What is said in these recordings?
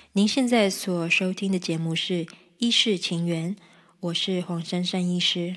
您现在所收听的节目是《医事情缘》，我是黄珊珊医师。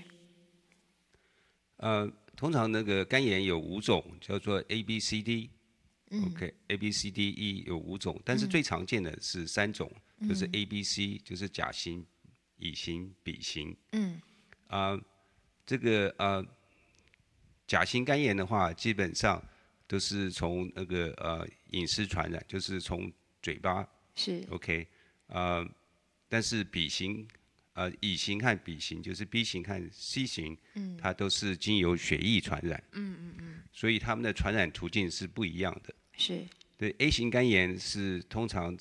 通常那个肝炎有5种，叫做 A B C D。OK，A B C D E 有5种，但是最常见的是3种，就是 A B C，就是甲型、乙型、丙型。这个甲型肝炎的话，基本上都是从那个饮食传染，就是从嘴巴。 是 OK，但是乙型和丙型，就是 B 型和 C 型，它都是经由血液传染。所以它们的传染途径是不一样的。 是对 A 型肝炎是通常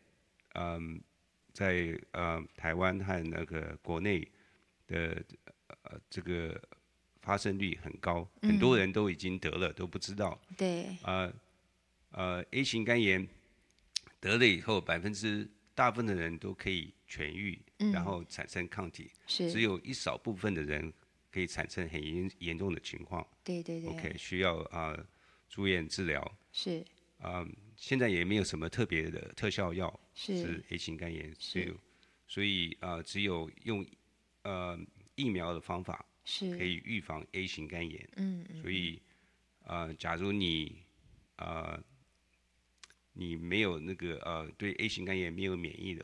在台湾和那个国内的这个发生率很高，很多人都已经得了都不知道。 对， A 型肝炎得了以后，大部分的人都可以痊愈，然后产生抗体， 是， 只有一少部分的人可以产生很严重的情况。 对对 OK， 对， 需要住院治疗。 是现在也没有什么特别的特效药是是 A 型肝炎， 是所以只有用疫苗的方法可是， 以预防 A 型肝炎。所以假如你没有那个对 A 型肝炎没有免疫的